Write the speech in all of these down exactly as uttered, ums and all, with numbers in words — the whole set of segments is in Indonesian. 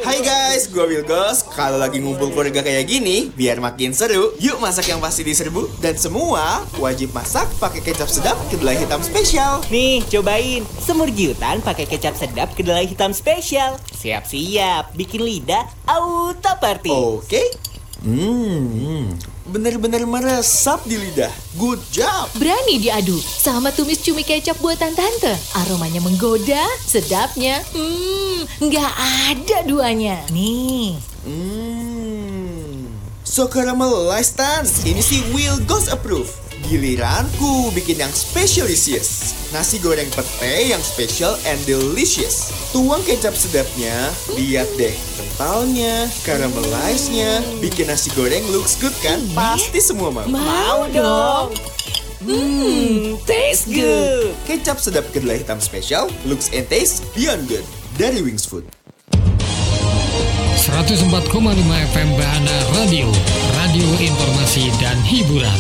Hai guys, gue Wilgos. Kalau lagi ngumpul keluarga kayak gini, biar makin seru, yuk masak yang pasti diserbu. Dan semua wajib masak pakai kecap sedap kedelai hitam spesial. Nih, cobain semur giutan pakai kecap sedap kedelai hitam spesial. Siap-siap, bikin lidah auto party. Oke. Hmm, bener-bener meresap di lidah. Good job. Berani diadu sama tumis cumi kecap buatan tante. Aromanya menggoda, sedapnya, hmm, nggak ada duanya. Nih, Hmm, so caramelized tan. Ini sih Will Goes approve. Giliranku bikin yang specialisious. Nasi goreng pete yang special and delicious. Tuang kecap sedapnya, lihat deh kentalnya, caramelized-nya, bikin nasi goreng looks good kan? Pasti semua mau. Mau dong. hmm, taste good. Kecap sedap kedelai hitam special, looks and taste beyond good. Dari Wings Food. seratus empat koma lima F M Bahana Radio, radio informasi dan hiburan.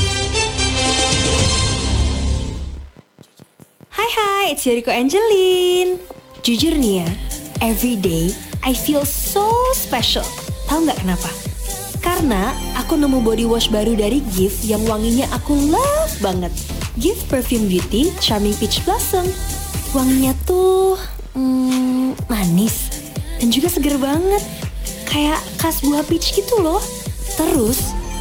Hai hai, it's Yoriko Angelin. Jujur nih ya, every day I feel so special. Tahu nggak kenapa? Karena aku nemu body wash baru dari Gift yang wanginya aku love banget. Gift Perfume Beauty Charming Peach Blossom. Wanginya tuh hmm, manis dan juga seger banget. Kayak khas buah peach gitu loh. Terus,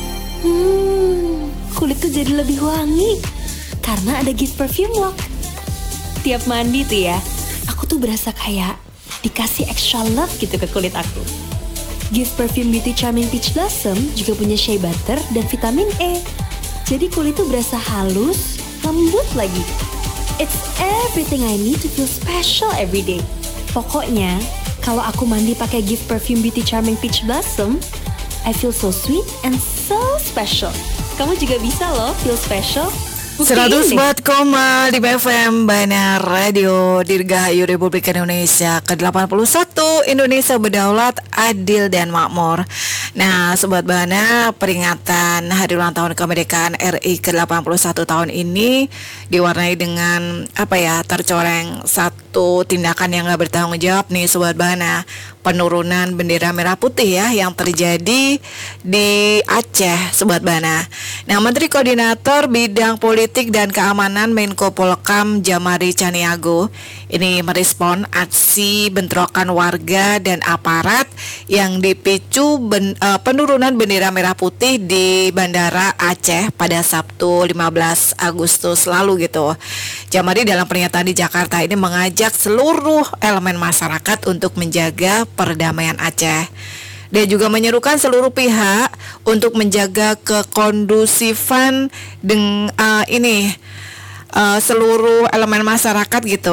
hmm, kulitku jadi lebih wangi karena ada Gift Perfume Lock. Tiap mandi tuh ya, aku tuh berasa kayak dikasih extra love gitu ke kulit aku. Gift Perfume Beauty Charming Peach Blossom juga punya shea butter dan vitamin E. Jadi kulit tuh berasa halus, lembut lagi. It's everything I need to feel special every day. Pokoknya, kalau aku mandi pakai Gift Perfume Beauty Charming Peach Blossom, I feel so sweet and so special. Kamu juga bisa loh feel special. seratus empat koma lima F M Bahana Radio, Dirgahayu Republik Indonesia ke delapan puluh satu, Indonesia berdaulat, adil dan makmur. Nah, Sobat Bahana, peringatan Hari Ulang Tahun Kemerdekaan R I ke delapan puluh satu tahun ini diwarnai dengan apa ya, tercoreng satu tindakan yang gak bertanggung jawab nih Sobat Bahana. Penurunan bendera merah putih ya yang terjadi di Aceh, Sobat Bahana. Nah, Menteri Koordinator Bidang Politik dan Keamanan Menko Polhukam Djamari Caniago ini merespon aksi bentrokan warga dan aparat yang dipicu ben, uh, penurunan bendera merah putih di Bandara Aceh pada Sabtu lima belas Agustus lalu gitu. Djamari dalam pernyataan di Jakarta ini mengajak seluruh elemen masyarakat untuk menjaga perdamaian Aceh. Dia juga menyerukan seluruh pihak untuk menjaga kekondusifan dengan uh, ini uh, seluruh elemen masyarakat gitu